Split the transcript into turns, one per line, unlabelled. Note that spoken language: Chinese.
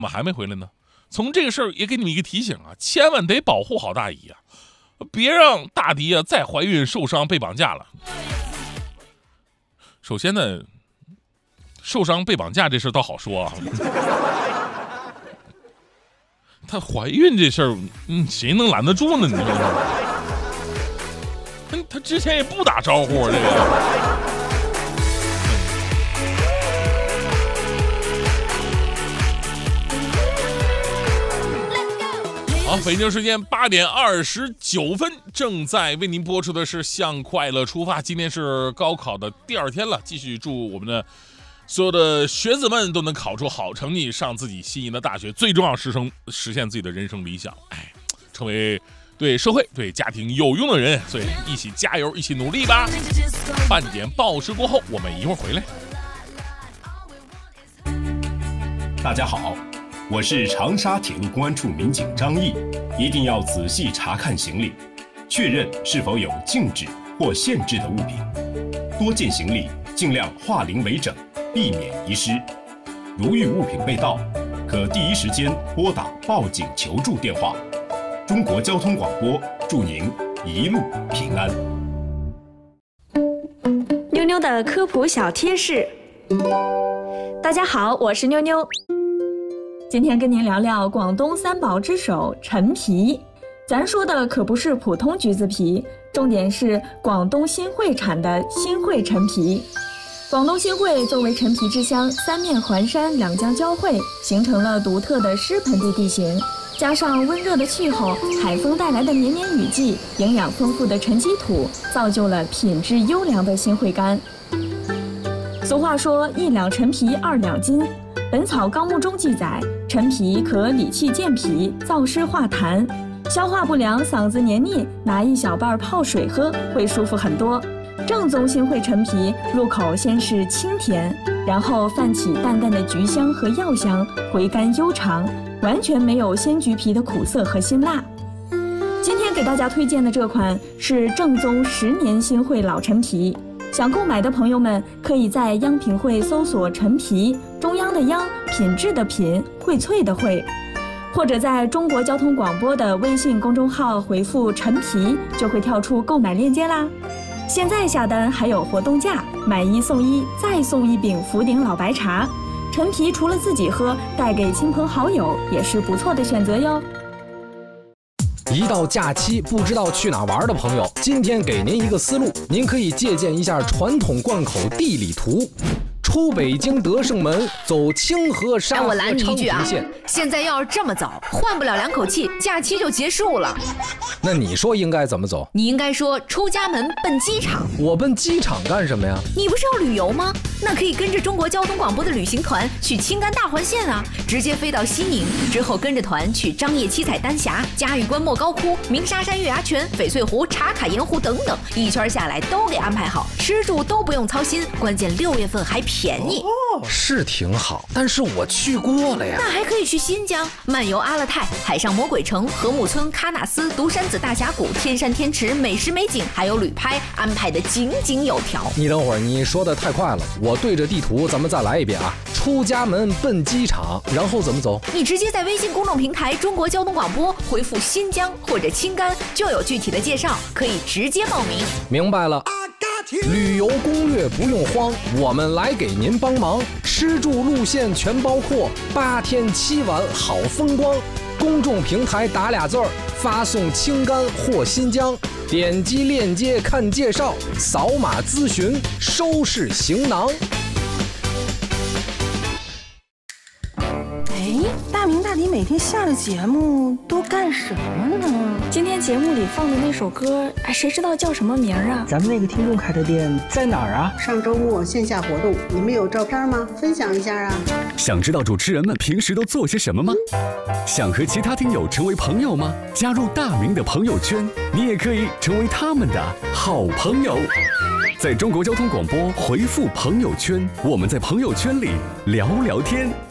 怎么还没回来呢？从这个事儿也给你们一个提醒啊，千万得保护好大姨啊，别让大迪啊再怀孕受伤被绑架了。首先呢，受伤被绑架这事倒好说啊，她怀孕这事儿，谁能拦得住呢？你说说，她之前也不打招呼，这个。好，北京时间8点29分，正在为您播出的是《向快乐出发》。今天是高考的第2天了，继续祝我们的所有的学子们都能考出好成绩，上自己心仪的大学，最重要实现自己的人生理想，成为对社会、对家庭有用的人。所以一起加油，一起努力吧！半点报时过后，我们一会儿回来。
大家好。我是长沙铁路公安处民警张毅，一定要仔细查看行李，确认是否有禁止或限制的物品。多件行李尽量化零为整，避免遗失。如遇物品被盗，可第一时间拨打报警求助电话。中国交通广播祝您一路平安。
妞妞的科普小贴士。大家好，我是妞妞。今天跟您聊聊广东三宝之首陈皮。咱说的可不是普通橘子皮，重点是广东新会产的新会陈皮。广东新会作为陈皮之乡，三面环山，两江交汇，形成了独特的湿盆地地形，加上温热的气候，海风带来的绵绵雨季，营养丰富的沉积土，造就了品质优良的新会柑。俗话说1两陈皮2两金，本草纲目中记载，陈皮可理气健脾，燥湿化痰，消化不良、嗓子黏腻，拿一小瓣泡水喝会舒服很多。正宗新会陈皮入口先是清甜，然后泛起淡淡的橘香和药香，回甘悠长，完全没有鲜橘皮的苦涩和辛辣。今天给大家推荐的这款是正宗10年新会老陈皮。想购买的朋友们，可以在央品汇搜索陈皮，中央的央，品质的品，荟萃的荟，或者在中国交通广播的微信公众号回复陈皮，就会跳出购买链接啦。现在下单还有活动价，买1送1，再送1饼福鼎老白茶。陈皮除了自己喝，带给亲朋好友也是不错的选择哟。
一到假期不知道去哪玩的朋友，今天给您一个思路，您可以借鉴一下传统贯口地理图。出北京德胜门，走清河沙河昌平线。
现在要是这么走，换不了2口气，假期就结束了。
那你说应该怎么走？
你应该说出家门奔机场。
我奔机场干什么呀？
你不是要旅游吗？那可以跟着中国交通广播的旅行团去青甘大环线啊，直接飞到西宁，之后跟着团去张掖七彩丹霞、嘉峪关莫高窟、鸣沙山月牙泉、翡翠湖、茶卡盐湖等等，一圈下来都给安排好，吃住都不用操心，关键6月份还便宜。
是挺好，但是我去过了呀。
那还可以去新疆漫游阿勒泰、海上魔鬼城、禾木村、喀纳斯、独山子大峡谷、天山天池，美食美景还有旅拍安排的井井有条。
你等会儿，你说的太快了，我对着地图咱们再来一遍啊。出家门奔机场，然后怎么走？
你直接在微信公众平台中国交通广播回复新疆或者青甘，就有具体的介绍，可以直接报名。
明白了。旅游攻略不用慌，我们来给您帮忙，吃住路线全包括，8天7晚好风光。公众平台打2字儿，发送青甘或新疆，点击链接看介绍，扫码咨询，收拾行囊。
大明大迪每天下了节目都干什么呢？
今天节目里放的那首歌，谁知道叫什么名啊？
咱们那个听众开的店在哪儿啊？
上周末线下活动，你们有照片吗？分享一下啊！
想知道主持人们平时都做些什么吗？想和其他听友成为朋友吗？加入大明的朋友圈，你也可以成为他们的好朋友。在中国交通广播回复朋友圈，我们在朋友圈里聊聊天。